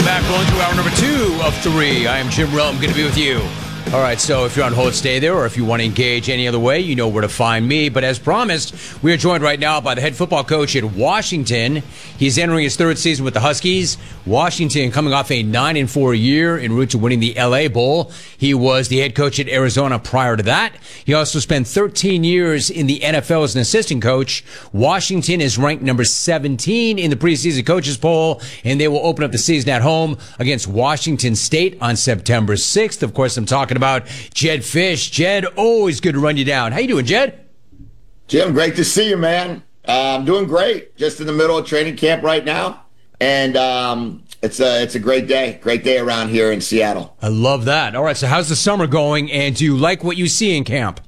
Welcome back. Going through hour number 2 of 3. I am Jim Rome, going to be with you. All right, so if you're on hold, stay there, or if you want to engage any other way, you know where to find me. But as promised, we are joined right now by the head football coach at Washington. He's entering his 3rd season with the Huskies. Washington coming off a 9-4 year en route to winning the LA Bowl. He was the head coach at Arizona prior to that. He also spent 13 years in the NFL as an assistant coach. Washington is ranked number 17 in the preseason coaches poll, and they will open up the season at home against Washington State on September 6th. Of course, I'm talking about Jedd Fisch. Jed, always good to run you down. How you doing, Jed? Jim, great to see you, man. I'm doing great. Just in the middle of training camp right now, and it's a great day around here in Seattle. I love that. All right, so how's the summer going, and do you like what you see in camp?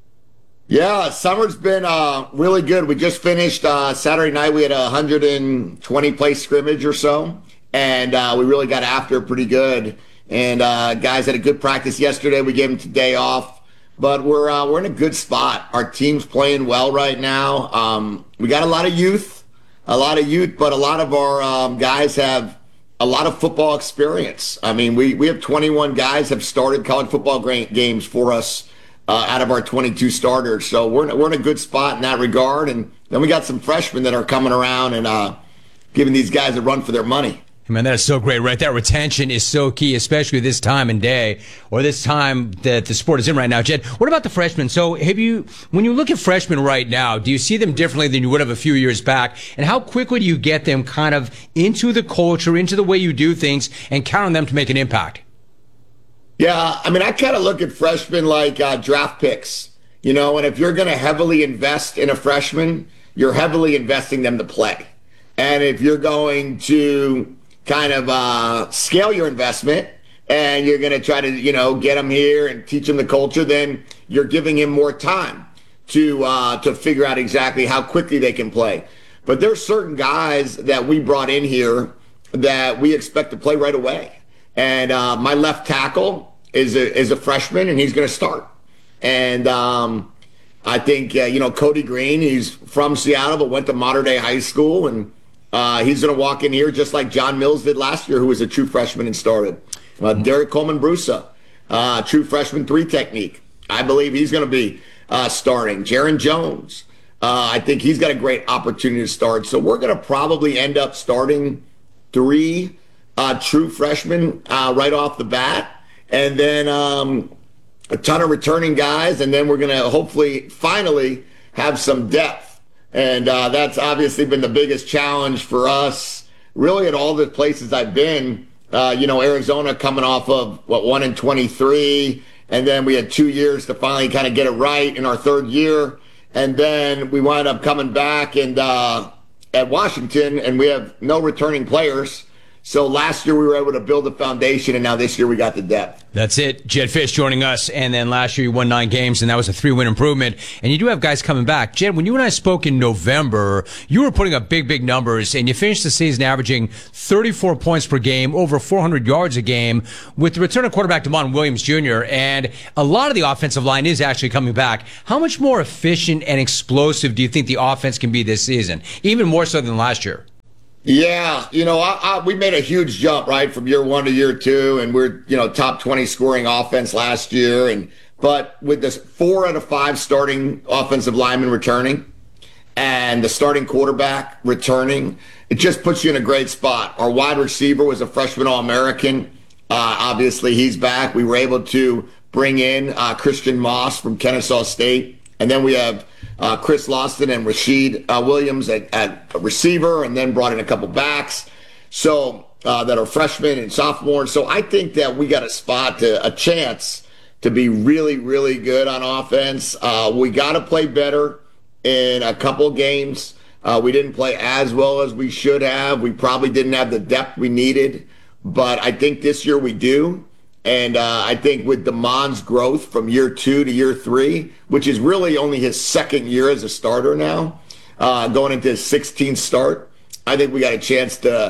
Yeah, summer's been really good. We just finished Saturday night. We had a 120-play scrimmage or so, and we really got after it pretty good. And guys had a good practice yesterday. We gave them today off, but we're in a good spot. Our team's playing well right now. We got a lot of youth, but a lot of our guys have a lot of football experience. I mean, we have 21 guys have started college football games for us out of our 22 starters. So we're in a good spot in that regard. And then we got some freshmen that are coming around and giving these guys a run for their money. Man, that is so great, right? That retention is so key, especially this time and day, or this time that the sport is in right now. Jed, what about the freshmen? So when you look at freshmen right now, do you see them differently than you would have a few years back? And how quickly do you get them kind of into the culture, into the way you do things, and count on them to make an impact? Yeah, I mean, I kind of look at freshmen like draft picks, and if you're going to heavily invest in a freshman, you're heavily investing them to play. And if you're going to kind of scale your investment and you're going to try to, get him here and teach him the culture, then you're giving him more time to figure out exactly how quickly they can play. But there's certain guys that we brought in here that we expect to play right away. And my left tackle is a freshman, and he's going to start. And I think, Cody Green, he's from Seattle but went to Mater Dei High School, and he's going to walk in here just like John Mills did last year, who was a true freshman and started. Derek Coleman-Brusa, true freshman 3 technique. I believe he's going to be starting. Jaron Jones, I think he's got a great opportunity to start. So we're going to probably end up starting 3 true freshmen right off the bat. And then a ton of returning guys. And then we're going to hopefully finally have some depth. And that's obviously been the biggest challenge for us, really, at all the places I've been. Arizona coming off of, 1-23, and then we had 2 years to finally kind of get it right in our 3rd year. And then we wound up coming back and at Washington, and we have no returning players. So last year we were able to build a foundation, and now this year we got the depth. That's it. Jedd Fisch joining us, and then last year you won 9 games, and that was a 3-win improvement. And you do have guys coming back. Jed, when you and I spoke in November, you were putting up big numbers, and you finished the season averaging 34 points per game, over 400 yards a game, with the return of quarterback Damon Williams Jr., and a lot of the offensive line is actually coming back. How much more efficient and explosive do you think the offense can be this season, even more so than last year? Yeah, we made a huge jump, right, from year 1 to year 2, and we're, top 20 scoring offense last year. But with this 4 out of 5 starting offensive linemen returning and the starting quarterback returning, it just puts you in a great spot. Our wide receiver was a freshman All-American. Obviously, he's back. We were able to bring in Christian Moss from Kennesaw State. And then we have Chris Lawson and Rashid Williams at receiver, and then brought in a couple backs that are freshmen and sophomores. So I think that we got a chance to be really, really good on offense. We got to play better in a couple games. We didn't play as well as we should have. We probably didn't have the depth we needed, but I think this year we do. And I think with Damon's growth from year 2 to year 3, which is really only his 2nd year as a starter now, going into his 16th start, I think we got a chance to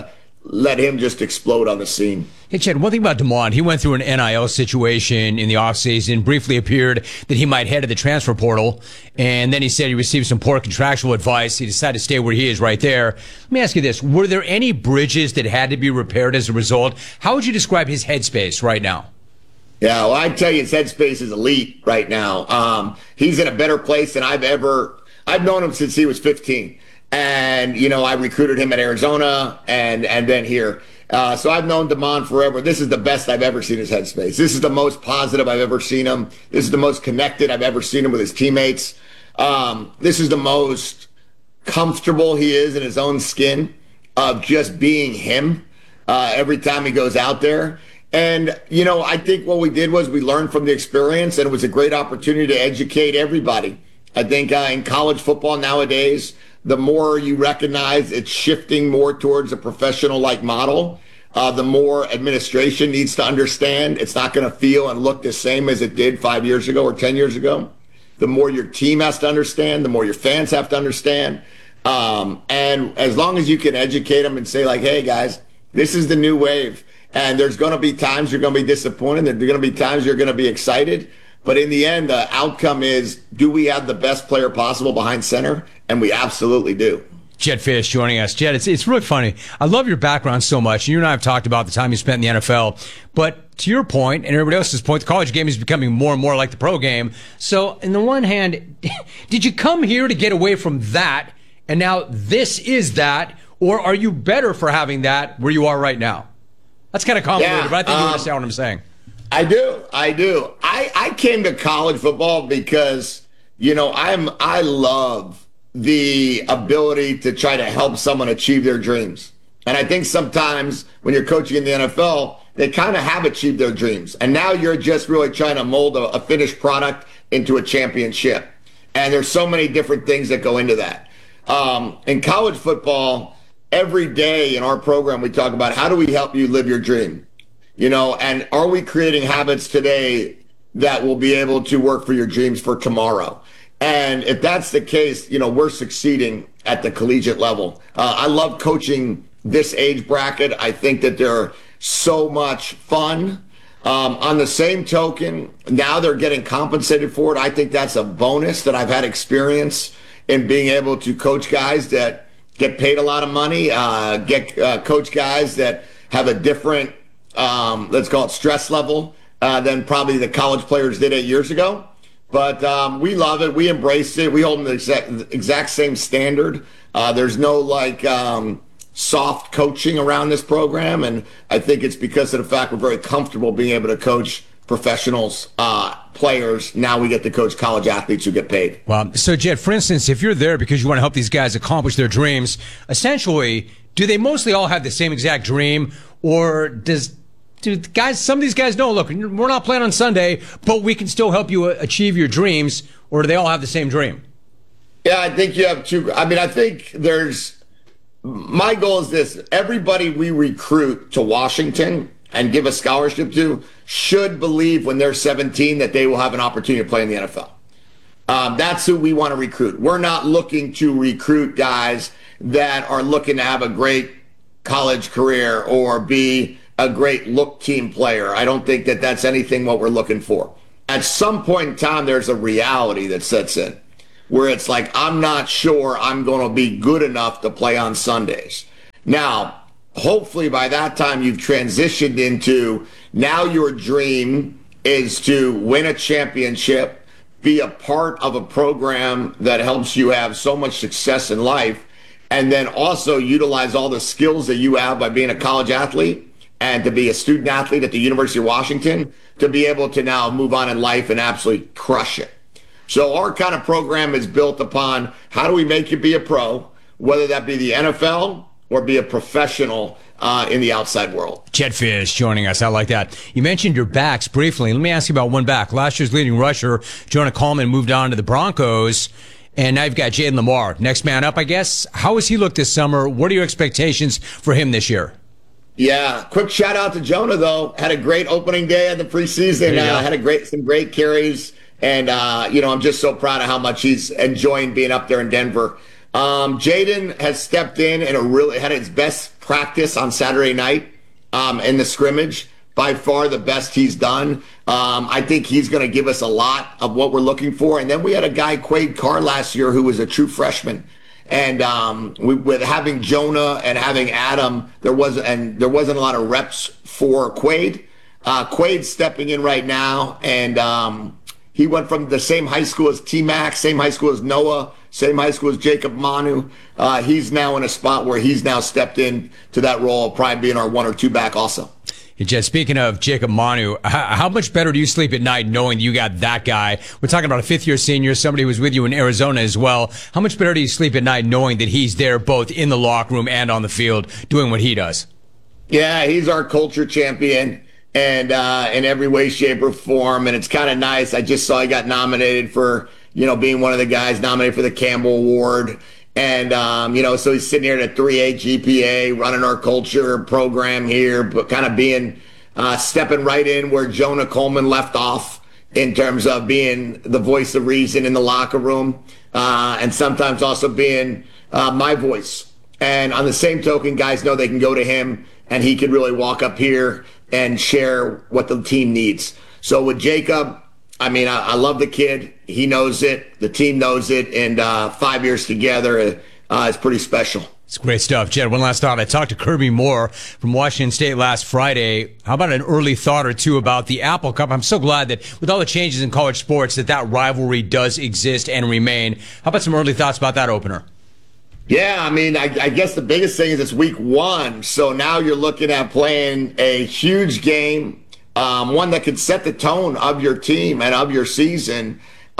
let him just explode on the scene. Hey, Chad, one thing about DeMond, he went through an NIL situation in the offseason, briefly appeared that he might head to the transfer portal, and then he said he received some poor contractual advice. He decided to stay where he is right there. Let me ask you this. Were there any bridges that had to be repaired as a result? How would you describe his headspace right now? Yeah, well, I tell you, his headspace is elite right now. He's in a better place than I've known him since he was 15. And, I recruited him at Arizona and then here. So I've known DeMond forever. This is the best I've ever seen his headspace. This is the most positive I've ever seen him. This is the most connected I've ever seen him with his teammates. This is the most comfortable he is in his own skin of just being him every time he goes out there. And, I think what we did was we learned from the experience, and it was a great opportunity to educate everybody. I think in college football nowadays, the more you recognize it's shifting more towards a professional-like model, the more administration needs to understand it's not going to feel and look the same as it did 5 years ago or 10 years ago. The more your team has to understand, the more your fans have to understand. And as long as you can educate them and say, like, hey, guys, this is the new wave. And there's going to be times you're going to be disappointed. There's going to be times you're going to be excited. But in the end, the outcome is, do we have the best player possible behind center? And we absolutely do. Jedd Fisch joining us. Jed, it's really funny. I love your background so much. You and I have talked about the time you spent in the NFL. But to your point, and everybody else's point, the college game is becoming more and more like the pro game. So, on the one hand, did you come here to get away from that, and now this is that, or are you better for having that where you are right now? That's kind of complicated, but I think you understand what I'm saying. I do. I came to college football because, I love the ability to try to help someone achieve their dreams. And I think sometimes when you're coaching in the NFL, they kind of have achieved their dreams. And now you're just really trying to mold a finished product into a championship. And there's so many different things that go into that. In college football, every day in our program, we talk about how do we help you live your dream? And are we creating habits today that will be able to work for your dreams for tomorrow? And if that's the case, we're succeeding at the collegiate level. I love coaching this age bracket. I think that they're so much fun. On the same token, now they're getting compensated for it. I think that's a bonus that I've had experience in being able to coach guys that get paid a lot of money, coach guys that have a different, let's call it stress level than probably the college players did 8 years ago. But we love it. We embrace it. We hold them the exact same standard. There's no soft coaching around this program. And I think it's because of the fact we're very comfortable being able to coach professionals, players. Now we get to coach college athletes who get paid. Well, so Jed, for instance, if you're there because you want to help these guys accomplish their dreams, essentially, do they mostly all have the same exact dream, or do guys, some of these guys know, look, we're not playing on Sunday, but we can still help you achieve your dreams, or do they all have the same dream? Yeah, I think you have two. I think my goal is this. Everybody we recruit to Washington and give a scholarship to should believe when they're 17 that they will have an opportunity to play in the NFL. That's who we want to recruit. We're not looking to recruit guys that are looking to have a great college career or be a great look team player. I don't think that that's anything what we're looking for. At some point in time, there's a reality that sets in where it's like, I'm not sure I'm going to be good enough to play on Sundays. Now, hopefully by that time you've transitioned into now your dream is to win a championship, be a part of a program that helps you have so much success in life, and then also utilize all the skills that you have by being a college athlete and to be a student athlete at the University of Washington to be able to now move on in life and absolutely crush it. So our kind of program is built upon how do we make you be a pro, whether that be the NFL or be a professional in the outside world. Jedd Fisch joining us. I like that. You mentioned your backs briefly. Let me ask you about one back. Last year's leading rusher, Jonah Coleman, moved on to the Broncos, and now you've got Jayden Limar. Next man up, I guess. How has he looked this summer? What are your expectations for him this year? Yeah, quick shout out to Jonah, though. Had a great opening day of the preseason. Had some great carries. And, I'm just so proud of how much he's enjoying being up there in Denver. Jaden has stepped in and really had his best practice on Saturday night in the scrimmage. By far the best he's done. I think he's going to give us a lot of what we're looking for. And then we had a guy, Quade Carr, last year who was a true freshman. And with having Jonah and having Adam, there wasn't a lot of reps for Quade. Quade's stepping in right now, and he went from the same high school as T-Mac, same high school as Noah, same high school as Jacob Manu. He's now in a spot where he's now stepped in to that role of probably being our 1 or 2 back also. Hey, Jed, speaking of Jacob Manu, how much better do you sleep at night knowing you got that guy? We're talking about a fifth-year senior, somebody who was with you in Arizona as well. How much better do you sleep at night knowing that he's there both in the locker room and on the field doing what he does? Yeah, he's our culture champion and in every way, shape, or form. And it's kind of nice. I just saw he got nominated for, being one of the guys nominated for the Campbell Award. And, so he's sitting here at a 3.8 GPA, running our culture program here, but kind of being, stepping right in where Jonah Coleman left off in terms of being the voice of reason in the locker room, and sometimes also being my voice. And on the same token, guys know they can go to him, and he can really walk up here and share what the team needs. So with Jacob, I love the kid. He knows it. The team knows it. And 5 years together is pretty special. It's great stuff. Jed, one last thought. I talked to Kirby Moore from Washington State last Friday. How about an early thought or two about the Apple Cup? I'm so glad that with all the changes in college sports that rivalry does exist and remain. How about some early thoughts about that opener? Yeah, I guess the biggest thing is it's week 1. So now you're looking at playing a huge game. One that could set the tone of your team and of your season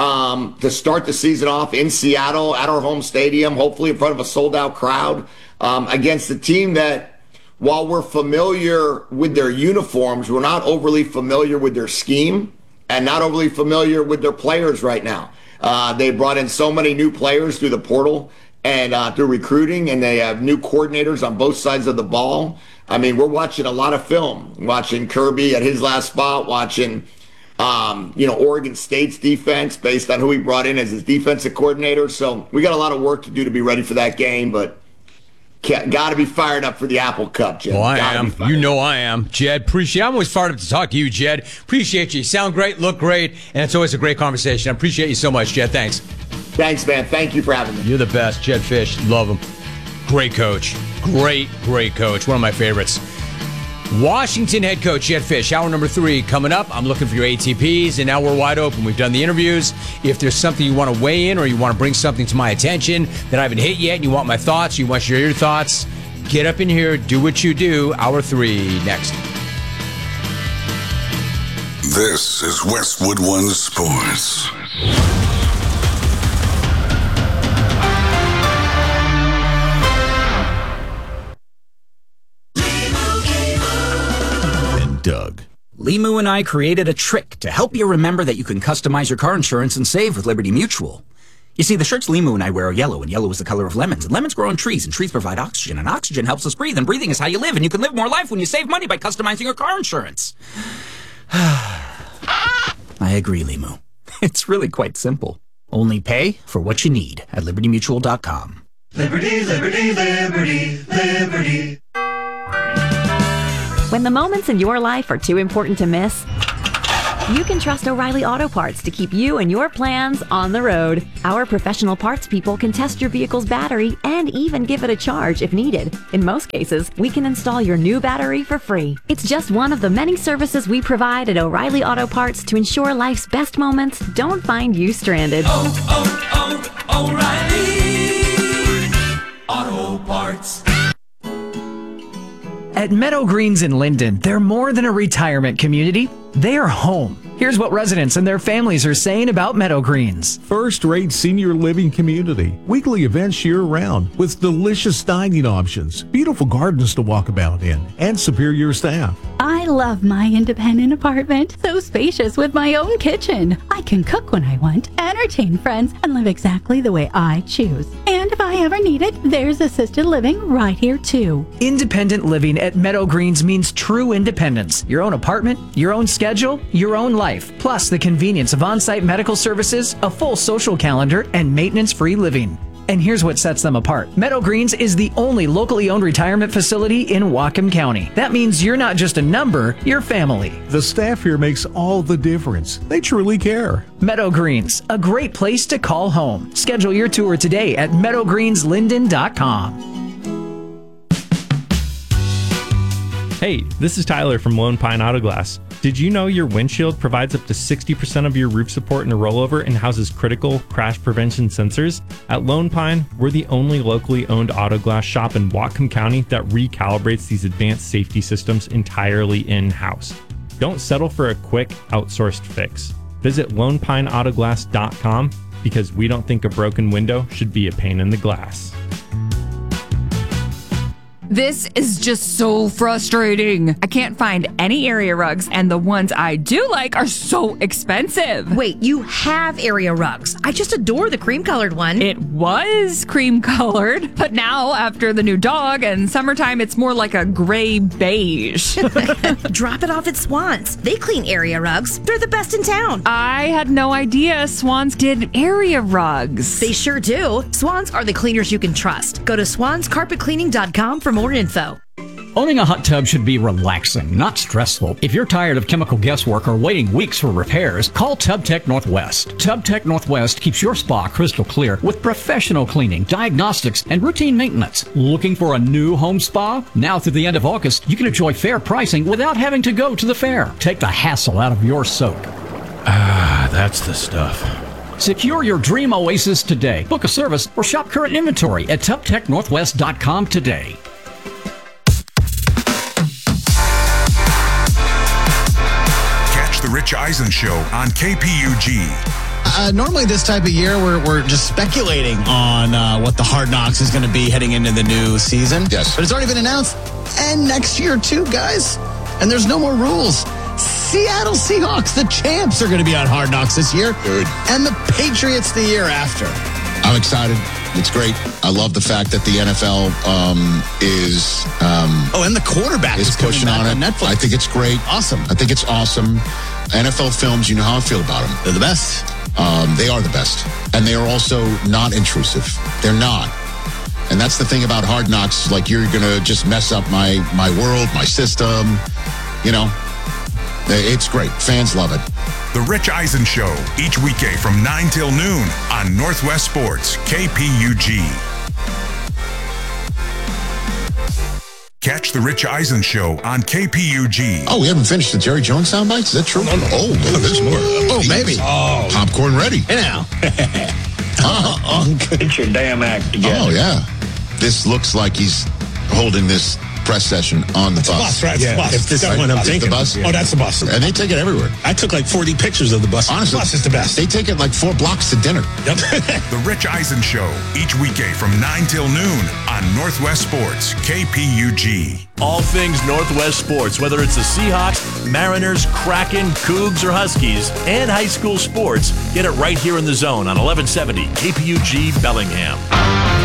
to start the season off in Seattle at our home stadium, hopefully in front of a sold-out crowd, against a team that, while we're familiar with their uniforms, we're not overly familiar with their scheme and not overly familiar with their players right now. They brought in so many new players through the portal and through recruiting, and they have new coordinators on both sides of the ball. We're watching a lot of film, watching Kirby at his last spot, watching, Oregon State's defense based on who he brought in as his defensive coordinator. So we got a lot of work to do to be ready for that game, but got to be fired up for the Apple Cup, Jed. Well, I am. You know I am. Jed, I'm always fired up to talk to you, Jed. Appreciate you. You sound great, look great, and it's always a great conversation. I appreciate you so much, Jed. Thanks. Thanks, man. Thank you for having me. You're the best. Jed Fish. Love him. Great coach. Great coach. One of my favorites. Washington head coach Jed Fish. Hour number 3 coming up. I'm looking for your ATPs, and now we're wide open. We've done the interviews. If there's something you want to weigh in or you want to bring something to my attention that I haven't hit yet and you want my thoughts, you want to share your thoughts, get up in here, do what you do. Hour 3 next. This is Westwood One Sports. Doug. Limu and I created a trick to help you remember that you can customize your car insurance and save with Liberty Mutual. You see, the shirts Limu and I wear are yellow, and yellow is the color of lemons. And lemons grow on trees, and trees provide oxygen, and oxygen helps us breathe, and breathing is how you live, and you can live more life when you save money by customizing your car insurance. I agree, Limu. It's really quite simple. Only pay for what you need at LibertyMutual.com. Liberty, liberty, liberty, liberty. When the moments in your life are too important to miss, you can trust O'Reilly Auto Parts to keep you and your plans on the road. Our professional parts people can test your vehicle's battery and even give it a charge if needed. In most cases, we can install your new battery for free. It's just one of the many services we provide at O'Reilly Auto Parts to ensure life's best moments don't find you stranded. O'Reilly Auto Parts. At Meadow Greens in Linden, they're more than a retirement community. They are home. Here's what residents and their families are saying about Meadow Greens. First-rate senior living community. Weekly events year-round with delicious dining options, beautiful gardens to walk about in, and superior staff. I love my independent apartment. So spacious with my own kitchen. I can cook when I want, entertain friends, and live exactly the way I choose. And if I ever need it, there's assisted living right here too. Independent living at Meadow Greens means true independence. Your own apartment, your own schedule, your own life, plus the convenience of on-site medical services, a full social calendar, and maintenance-free living. And here's what sets them apart. Meadow Greens is the only locally owned retirement facility in Whatcom County. That means you're not just a number, you're family. The staff here makes all the difference. They truly care. Meadow Greens, a great place to call home. Schedule your tour today at meadowgreenslinden.com. Hey, this is Tyler from Lone Pine Auto Glass. Did you know your windshield provides up to 60% of your roof support in a rollover and houses critical crash prevention sensors? At Lone Pine, we're the only locally owned auto glass shop in Whatcom County that recalibrates these advanced safety systems entirely in-house. Don't settle for a quick, outsourced fix. Visit lonepineautoglass.com because we don't think a broken window should be a pain in the glass. This is just so frustrating. I can't find any area rugs, and the ones I do like are so expensive. Wait, you have area rugs. I just adore the cream-colored one. It was cream-colored, but now, after the new dog and summertime, it's more like a gray beige. Drop it off at Swans. They clean area rugs. They're the best in town. I had no idea Swans did area rugs. They sure do. Swans are the cleaners you can trust. Go to swanscarpetcleaning.com for more info. Owning a hot tub should be relaxing, not stressful. If you're tired of chemical guesswork or waiting weeks for repairs, call TubTech Northwest. TubTech Northwest keeps your spa crystal clear with professional cleaning, diagnostics, and routine maintenance. Looking for a new home spa? Now through the end of August, you can enjoy fair pricing without having to go to the fair. Take the hassle out of your soak. Ah, that's the stuff. Secure your dream oasis today. Book a service or shop current inventory at TubTechNorthwest.com today. The Rich Eisen Show on KPUG. Normally this type of year, we're just speculating on what the Hard Knocks is going to be heading into the new season. Yes. But it's already been announced. And next year, too, guys. And there's no more rules. Seattle Seahawks, the champs, are going to be on Hard Knocks this year. Good. And the Patriots the year after. I'm excited. It's great. I love the fact that the NFL is... and the quarterback is pushing on it. Netflix. I think it's great. Awesome. I think it's awesome. NFL films, you know how I feel about them. They're the best. They are the best. And they are also not intrusive. They're not. And that's the thing about Hard Knocks. Like, you're going to just mess up my world, my system. You know, it's great. Fans love it. The Rich Eisen Show, each weekday from 9 till noon on Northwest Sports, KPUG. Catch The Rich Eisen Show on KPUG. Oh, we haven't finished the Jerry Jones sound bites? Is that true? No. Oh, there's more. Oh, maybe. Oh. Popcorn ready. Hey, now. Get your damn act together. Oh, yeah. This looks like he's holding this press session on the bus. Right? Yeah. Bus. If this is right? what I'm thinking. The bus? Oh, that's the bus. And they take it everywhere. I took like 40 pictures of the bus. Honestly, the bus is the best. They take it like 4 blocks to dinner. Yep. The Rich Eisen Show, each weekday from 9 till noon on Northwest Sports, KPUG. All things Northwest sports, whether it's the Seahawks, Mariners, Kraken, Cougs, or Huskies, and high school sports, get it right here in the zone on 1170 KPUG Bellingham.